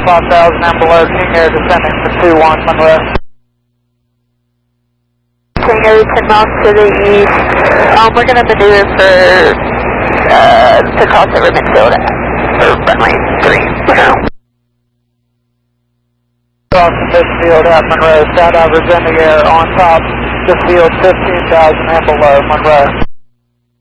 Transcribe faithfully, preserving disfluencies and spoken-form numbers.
five thousand and below, King Air descending to two one Monroe. King Air ten miles to the east. Um, we're going to maneuver for, uh, to cross over midfield or runway three. Cross midfield at Monroe, Sat Virginia Air on top, the field fifteen thousand and below Monroe.